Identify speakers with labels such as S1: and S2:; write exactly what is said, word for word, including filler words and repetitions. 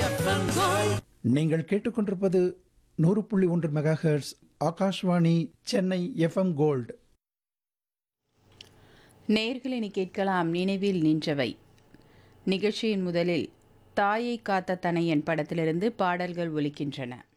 S1: நீங்கள் கேட்டுக்கொண்டிருப்பது நூறு புள்ளி ஒன்று mega hertz Akashvani Chennai FM gold.
S2: நேயர்களை கேட்கலாம் நினைவில் நின்றவை. நிகழ்ச்சியின் முதலில் தாயை காத்த தனையன் படத்திலிருந்து பாடல்கள் ஒலிக்கின்றன.